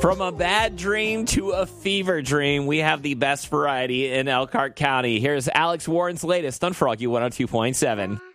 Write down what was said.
From a bad dream to a fever dream, we have the best variety in Elkhart County. Here's Alex Warren's latest on Froggy 102.7.